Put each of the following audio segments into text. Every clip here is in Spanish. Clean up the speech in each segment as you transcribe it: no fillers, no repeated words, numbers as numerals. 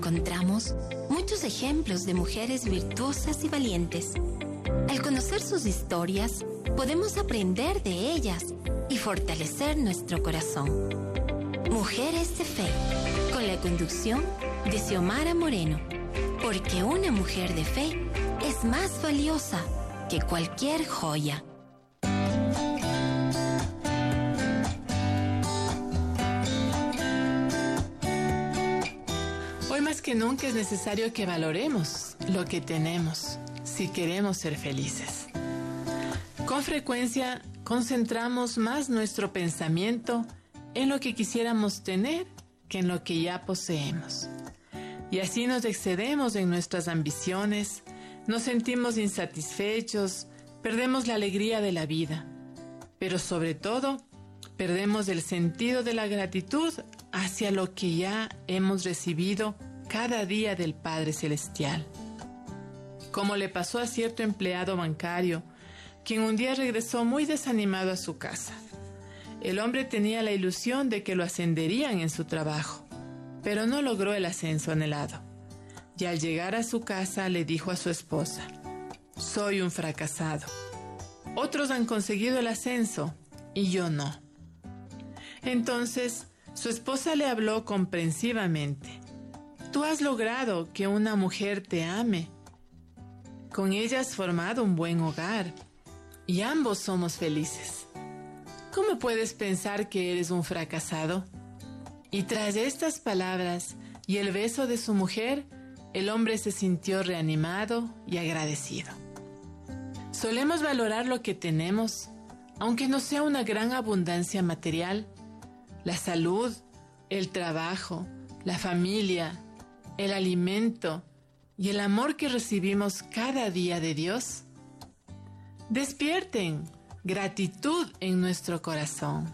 encontramos muchos ejemplos de mujeres virtuosas y valientes. Al conocer sus historias, podemos aprender de ellas y fortalecer nuestro corazón. Mujeres de Fe, con la conducción de Xiomara Moreno, porque una mujer de fe es más valiosa que cualquier joya. Hoy más que nunca es necesario que valoremos lo que tenemos si queremos ser felices. Con frecuencia concentramos más nuestro pensamiento en lo que quisiéramos tener que en lo que ya poseemos. Y así nos excedemos en nuestras ambiciones, nos sentimos insatisfechos, perdemos la alegría de la vida, pero sobre todo perdemos el sentido de la gratitud hacia lo que ya hemos recibido cada día del Padre Celestial. Como le pasó a cierto empleado bancario, quien un día regresó muy desanimado a su casa. El hombre tenía la ilusión de que lo ascenderían en su trabajo, pero no logró el ascenso anhelado. Y al llegar a su casa le dijo a su esposa: «Soy un fracasado. Otros han conseguido el ascenso y yo no». Entonces su esposa le habló comprensivamente: «Tú has logrado que una mujer te ame. Con ella has formado un buen hogar y ambos somos felices. ¿Cómo puedes pensar que eres un fracasado?». Y tras estas palabras y el beso de su mujer, el hombre se sintió reanimado y agradecido. Solemos valorar lo que tenemos, aunque no sea una gran abundancia material: la salud, el trabajo, la familia, el alimento y el amor que recibimos cada día de Dios. Despierten gratitud en nuestro corazón.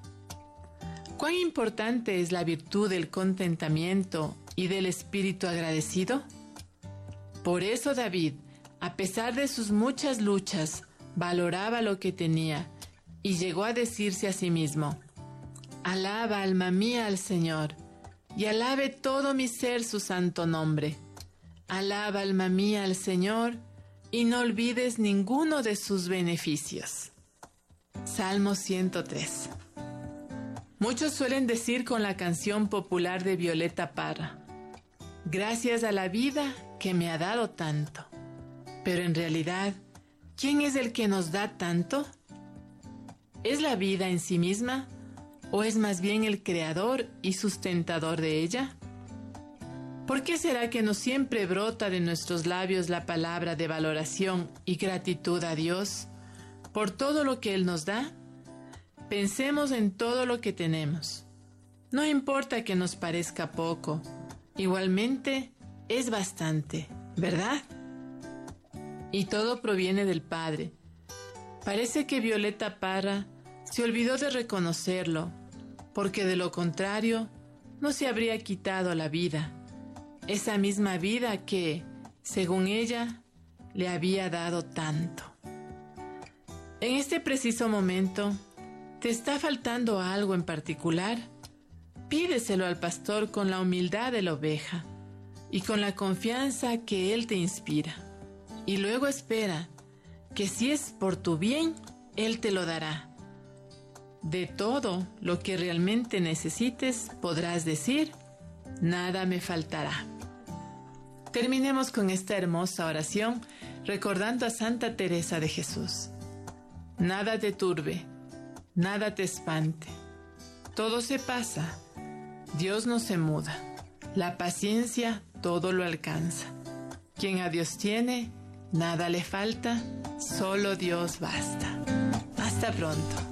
¿Cuán importante es la virtud del contentamiento y del espíritu agradecido? Por eso David, a pesar de sus muchas luchas, valoraba lo que tenía y llegó a decirse a sí mismo: «Alaba, alma mía, al Señor, y alabe todo mi ser su santo nombre. Alaba, alma mía, al Señor, y no olvides ninguno de sus beneficios». Salmo 103. Muchos suelen decir con la canción popular de Violeta Parra: «Gracias a la vida que me ha dado tanto». Pero en realidad, ¿quién es el que nos da tanto? ¿Es la vida en sí misma o es más bien el creador y sustentador de ella? ¿Por qué será que no siempre brota de nuestros labios la palabra de valoración y gratitud a Dios por todo lo que Él nos da? Pensemos en todo lo que tenemos. No importa que nos parezca poco, igualmente es bastante, ¿verdad? Y todo proviene del Padre. Parece que Violeta Parra se olvidó de reconocerlo, porque de lo contrario no se habría quitado la vida, esa misma vida que, según ella, le había dado tanto. En este preciso momento, ¿te está faltando algo en particular? Pídeselo al pastor con la humildad de la oveja y con la confianza que Él te inspira. Y luego espera que si es por tu bien, Él te lo dará. De todo lo que realmente necesites, podrás decir: «Nada me faltará». Terminemos con esta hermosa oración recordando a Santa Teresa de Jesús. Nada te turbe, nada te espante. Todo se pasa, Dios no se muda. La paciencia todo lo alcanza. Quien a Dios tiene, nada le falta, solo Dios basta. Hasta pronto.